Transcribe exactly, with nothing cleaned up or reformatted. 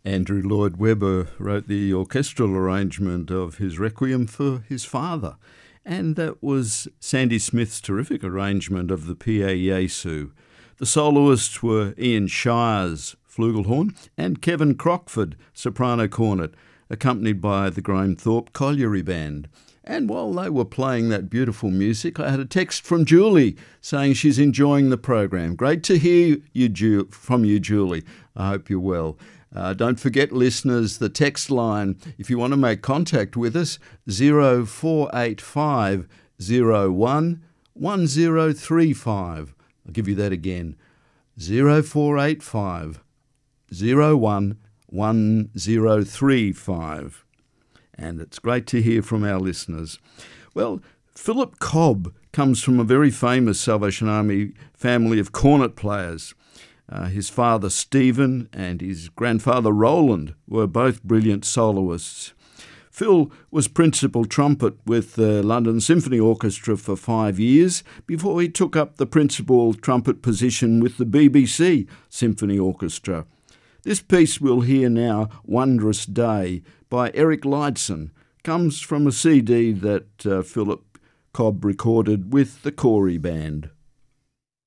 Andrew Lloyd Webber wrote the orchestral arrangement of his Requiem for his father, and that was Sandy Smith's terrific arrangement of the Pie Jesu. The soloists were Ian Shires, flugelhorn, and Kevin Crockford, soprano cornet, accompanied by the Graham Thorpe Colliery Band. And while they were playing that beautiful music, I had a text from Julie saying she's enjoying the program. Great to hear you, Ju- from you, Julie. I hope you're well. Uh, don't forget, listeners, the text line, if you want to make contact with us, zero four eight five zero one one zero three five. I'll give you that again, zero four eight five zero one one zero three five. And it's great to hear from our listeners. Well, Philip Cobb comes from a very famous Salvation Army family of cornet players. Uh, his father, Stephen, and his grandfather, Roland, were both brilliant soloists. Phil was principal trumpet with the London Symphony Orchestra for five years before he took up the principal trumpet position with the B B C Symphony Orchestra. This piece we'll hear now, Wondrous Day, by Eric Leidson, comes from a C D that uh, Philip Cobb recorded with the Corey Band.